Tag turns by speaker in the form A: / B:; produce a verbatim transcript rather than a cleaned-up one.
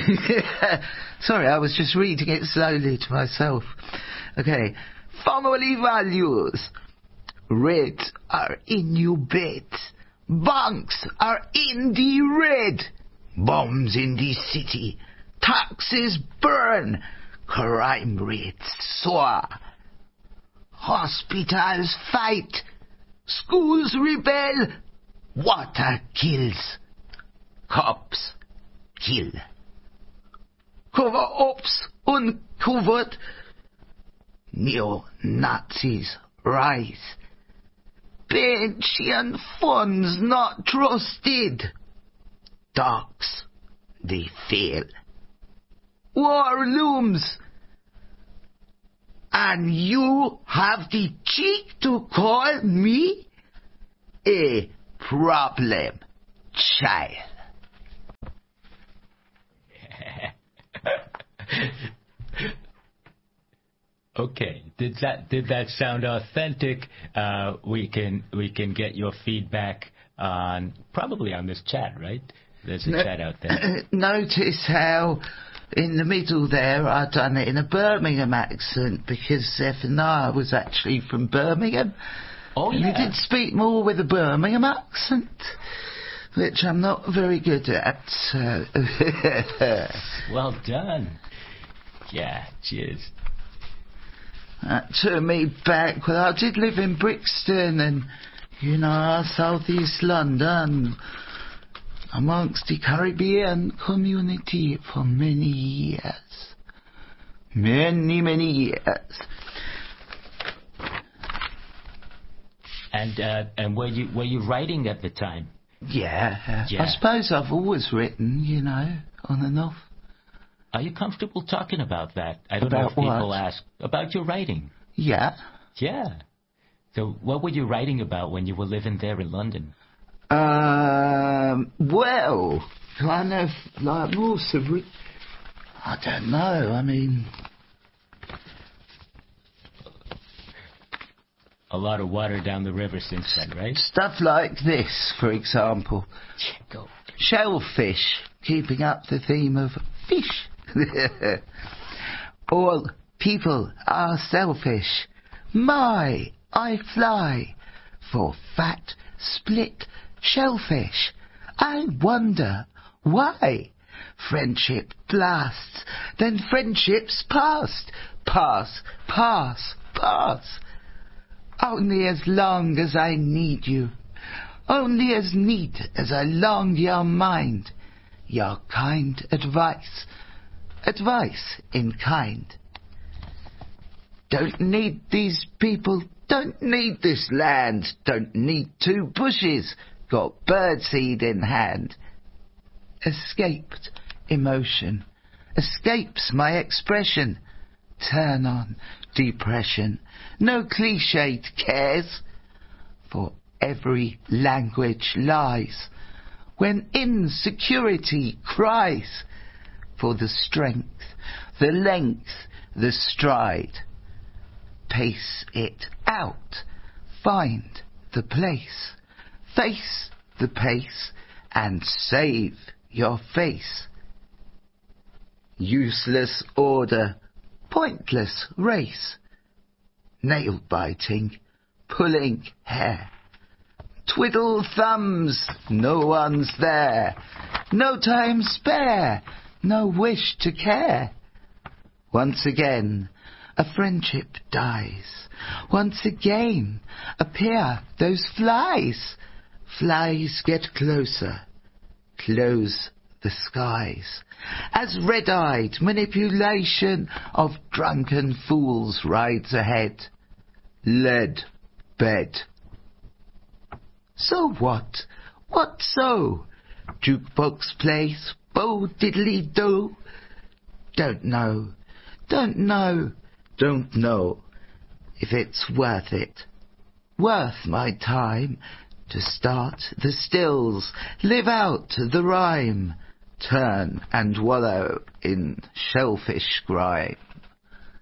A: Sorry, I was just reading it slowly to myself. Okay. Family values. Red are in your bed. Banks are in the red. Bombs in the city. Taxes burn. Crime rates soar. Hospitals fight. Schools rebel. Water kills. Cops kill. Cover-ups uncovered. Neo-Nazis rise. Pension funds not trusted. Dogs, they fail. War looms. And you have the cheek to call me a problem child.
B: Okay, did that did that sound authentic? Uh, we can we can get your feedback on probably on this chat, right? There's a no, chat out there.
A: Notice how in the middle there I done it in a Birmingham accent because Zephaniah was actually from Birmingham.
B: Oh yeah.
A: And he did speak more with a Birmingham accent, which I'm not very good at. So.
B: Well done. Yeah, cheers.
A: That took me back. Well, I did live in Brixton and, you know, South East London, amongst the Caribbean community for many years. Many, many years.
B: And uh, and were you were you writing at the time?
A: Yeah,
B: yeah.
A: I suppose I've always written, you know, on and off.
B: Are you comfortable talking about that? I don't
A: about
B: know if people
A: what?
B: ask. About your writing.
A: Yeah.
B: Yeah. So what were you writing about when you were living there in London?
A: Um, well, kind of like most of it. I don't know, I mean...
B: A lot of water down the river since then, right?
A: Stuff like this, for example.
B: Yeah, go.
A: Shellfish, keeping up the theme of fish. All people are selfish. My, I fly for fat, split shellfish. I wonder why. Friendship blasts, then friendship's past. Pass, pass, pass. Only as long as I need you. Only as neat as I long your mind. Your kind advice. Advice in kind. Don't need these people. Don't need this land. Don't need two bushes. Got birdseed in hand. Escaped emotion. Escapes my expression. Turn on depression. No cliched cares. For every language lies. When insecurity cries. For the strength, the length, the stride. Pace it out. Find the place. Face the pace. And save your face. Useless order. Pointless race. Nail biting. Pulling hair. Twiddle thumbs. No one's there. No time spare. No wish to care. Once again, a friendship dies. Once again, appear those flies. Flies get closer. Close the skies. As red-eyed manipulation of drunken fools rides ahead. Lead bed. So what? What so? Jukebox plays, bo diddly do. Don't know, don't know, don't know if it's worth it. Worth my time to start the stills, live out the rhyme, turn and wallow in shellfish grime.